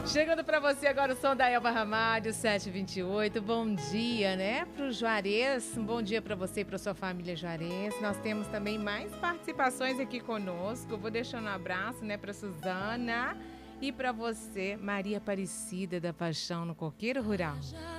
Chegando para você agora o som da Elba Ramalho, 7h28. Bom dia, né, pro Juarez. Um bom dia para você e para sua família Juarez. Nós temos também mais participações aqui conosco. Vou deixando um abraço, né, para Suzana e para você, Maria Aparecida da Paixão no Coqueiro Rural.